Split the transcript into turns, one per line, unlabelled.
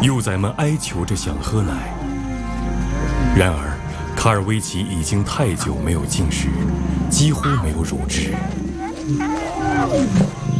幼崽们哀求着想喝奶。然而，卡尔维奇已经太久没有进食，几乎没有乳汁。